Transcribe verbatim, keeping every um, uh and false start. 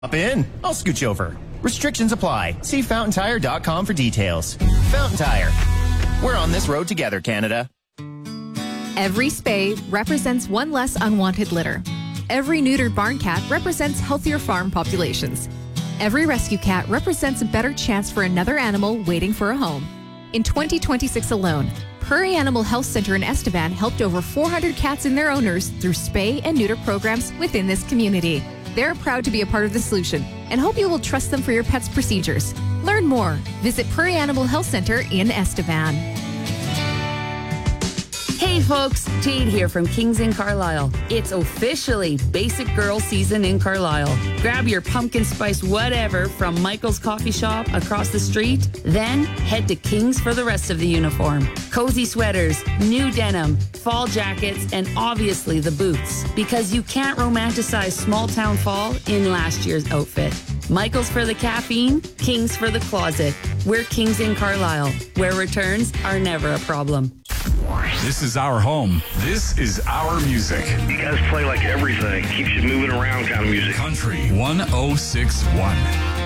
Hop in. I'll scooch over. Restrictions apply. See fountain tire dot com for details. Fountain Tire. We're on this road together, Canada. Every spay represents one less unwanted litter. Every neutered barn cat represents healthier farm populations. Every rescue cat represents a better chance for another animal waiting for a home. In twenty twenty-six alone, Prairie Animal Health Center in Estevan helped over four hundred cats and their owners through spay and neuter programs within this community. They're proud to be a part of the solution and hope you will trust them for your pet's procedures. Learn more. Visit Prairie Animal Health Center in Estevan. Hey folks, Jade here from Kings in Carlisle. It's officially Basic Girl season in Carlisle. Grab your pumpkin spice whatever from Michael's Coffee Shop across the street, then head to Kings for the rest of the uniform. Cozy sweaters, new denim, fall jackets, and obviously the boots. Because you can't romanticize small town fall in last year's outfit. Michael's for the caffeine, Kings for the closet. We're Kings in Carlisle, where returns are never a problem. This is our home. This is our music. You guys play like everything. Keeps you moving around kind of music. Country one oh six point one.